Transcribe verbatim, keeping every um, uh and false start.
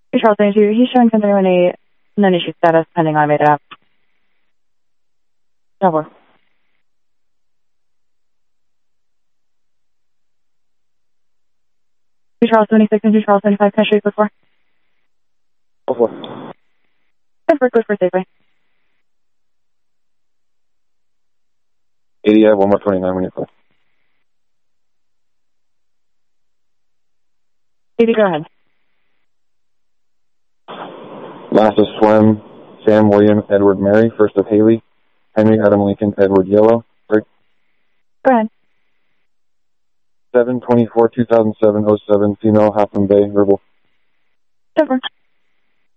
Charles ninety-two, he's showing continuing a non-issue status pending automated app. Double. two Charles twenty-six and two Charles twenty-five, can I show you before? Before. Good for, good for safely. eighty, I have one more twenty-nine when you're clear. eighty, go ahead. Last of Swem, Sam, William, Edward, Mary. First of Haley, Henry, Adam, Lincoln, Edward, Yellow. Break. Go ahead. seven twenty-four two thousand seven oh seven, female, Half Moon Bay, verbal. Over.